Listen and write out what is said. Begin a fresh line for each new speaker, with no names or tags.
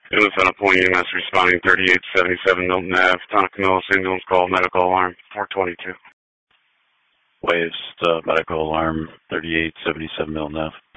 Unit Center Point EMS responding 3877 Milton Ave. Tonica Millis ambulance call, medical alarm 422.
Waves, medical alarm 3877 Milton Ave.